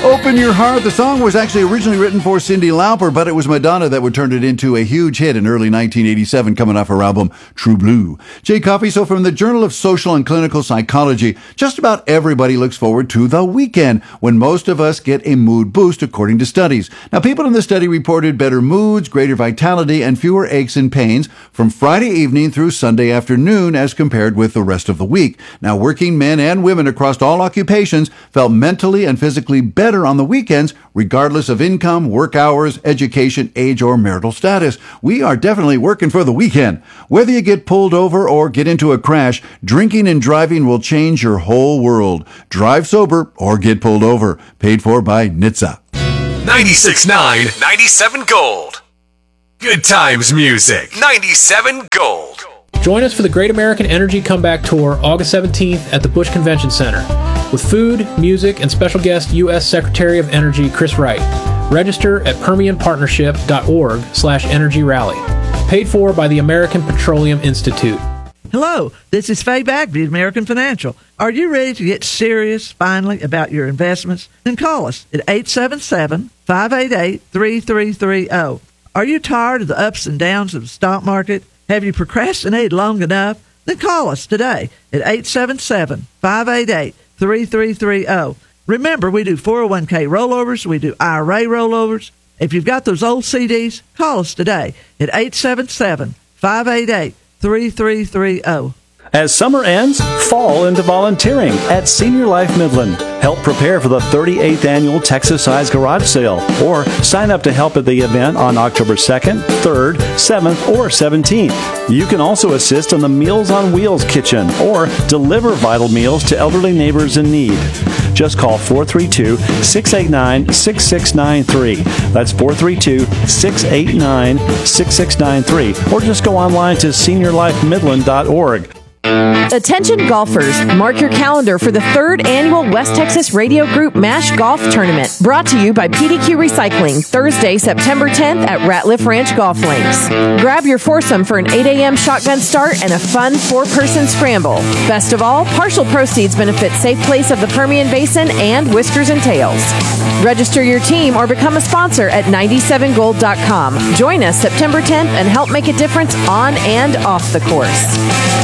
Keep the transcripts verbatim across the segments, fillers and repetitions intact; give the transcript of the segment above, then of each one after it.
Open Your Heart. The song was actually originally written for Cyndi Lauper, but it was Madonna that would turn it into a huge hit in early nineteen eighty-seven, coming off her album True Blue. Jay Coffey, so from the Journal of Social and Clinical Psychology, just about everybody looks forward to the weekend, when most of us get a mood boost, according to studies. Now, people in the study reported better moods, greater vitality, and fewer aches and pains from Friday evening through Sunday afternoon as compared with the rest of the week. Now, working men and women across all occupations felt mentally and physically better on the weekends, regardless of income, work hours, education, age, or marital status. We are definitely working for the weekend. Whether you get pulled over or get into a crash, drinking and driving will change your whole world. Drive sober or get pulled over. Paid for by N H T S A. ninety-six point nine, ninety-seven Gold. Good times music. ninety-seven Gold. Join us for the Great American Energy Comeback Tour August seventeenth at the Busch Convention Center with food, music, and special guest U S Secretary of Energy Chris Wright. Register at permian partnership dot org slash energy rally. Paid for by the American Petroleum Institute. Hello, this is Faye Bagby at American Financial. Are you ready to get serious finally about your investments? Then call us at eight seven seven, five eight eight, three three three zero. Are you tired of the ups and downs of the stock market? Have you procrastinated long enough? Then call us today at eight seven seven, five eight eight, three three three zero. Remember, we do four oh one k rollovers, we do I R A rollovers. If you've got those old C Ds, call us today at eight seven seven, five eight eight, three three three zero. As summer ends, fall into volunteering at Senior Life Midland. Help prepare for the thirty-eighth Annual Texas Size Garage Sale, or sign up to help at the event on October second, third, seventh, or seventeenth. You can also assist on the Meals on Wheels kitchen or deliver vital meals to elderly neighbors in need. Just call four three two, six eight nine, six six nine three. That's four three two, six eight nine, six six nine three. Or just go online to senior life midland dot org. Attention golfers, mark your calendar for the third annual West Texas Radio Group MASH Golf Tournament, brought to you by P D Q Recycling, Thursday, September tenth at Ratliff Ranch Golf Links. Grab your foursome for an eight a.m. shotgun start and a fun four-person scramble. Best of all, partial proceeds benefit Safe Place of the Permian Basin and Whiskers and Tails. Register your team or become a sponsor at ninety-seven gold dot com. Join us September tenth and help make a difference on and off the course.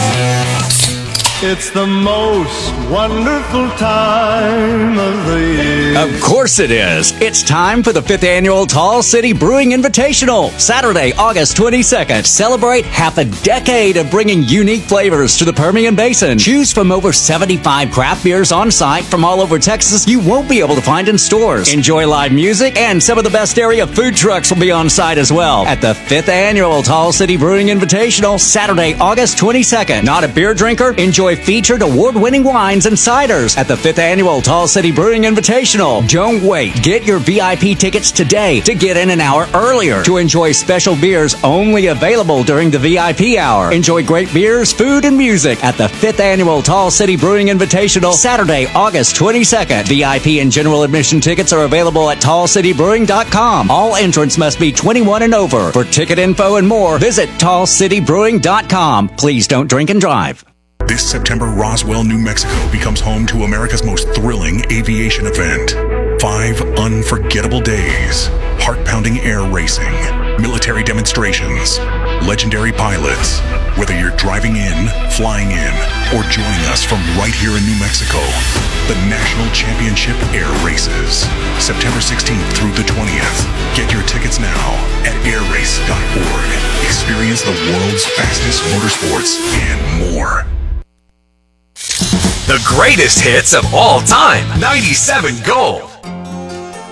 It's the most wonderful time of the year. Of course it is. It's time for the fifth Annual Tall City Brewing Invitational. Saturday, August twenty-second. Celebrate half a decade of bringing unique flavors to the Permian Basin. Choose from over seventy-five craft beers on site from all over Texas you won't be able to find in stores. Enjoy live music, and some of the best area food trucks will be on site as well. At the fifth Annual Tall City Brewing Invitational, Saturday, August twenty-second. Not a beer drinker? Enjoy featured award-winning wines and ciders at the fifth Annual Tall City Brewing Invitational. Don't wait. Get your V I P tickets today to get in an hour earlier to enjoy special beers only available during the V I P hour. Enjoy great beers, food, and music at the fifth Annual Tall City Brewing Invitational, Saturday, August twenty-second. V I P and general admission tickets are available at tall city brewing dot com. All entrants must be twenty-one and over. For ticket info and more, visit tall city brewing dot com. Please don't drink and drive. This September, Roswell, New Mexico becomes home to America's most thrilling aviation event. Five unforgettable days, heart-pounding air racing, military demonstrations, legendary pilots. Whether you're driving in, flying in, or joining us from right here in New Mexico, the National Championship Air Races, September sixteenth through the twentieth. Get your tickets now at air race dot org. Experience the world's fastest motorsports and more. The greatest hits of all time. ninety-seven Gold.